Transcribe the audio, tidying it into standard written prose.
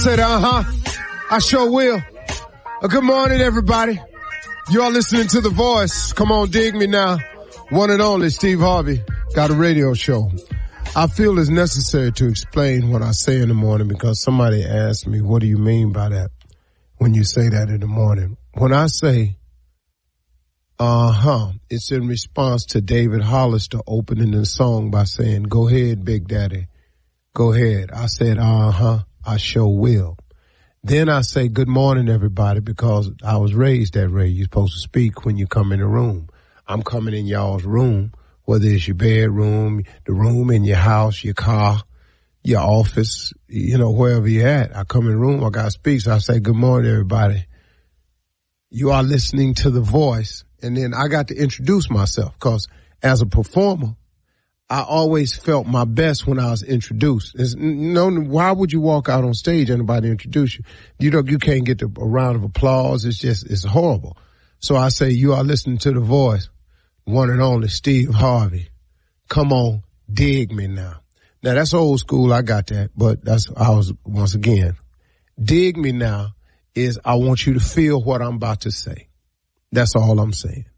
Said, I sure will. Good morning, everybody. You are listening to The Voice. Come on, dig me now. One and only Steve Harvey got a radio show. I feel it's necessary to explain what I say in the morning because somebody asked me, what do you mean by that when you say that in the morning? When I say, it's in response to David Hollister opening the song by saying, go ahead, Big Daddy. Go ahead. I said, I sure will. Then I say, good morning, everybody, because I was raised that way. You're supposed to speak when you come in the room. I'm coming in y'all's room, whether it's your bedroom, the room in your house, your car, your office, wherever you're at. I come in the room, I got to speak, so I say, good morning, everybody. You are listening to The Voice. And then I got to introduce myself, because as a performer, I always felt my best when I was introduced. Why would you walk out on stage and nobody introduce you? You can't get a round of applause. It's horrible. So I say, you are listening to The Voice, one and only Steve Harvey. Come on, dig me now. Now that's old school. I got that, but once again, dig me now is I want you to feel what I'm about to say. That's all I'm saying.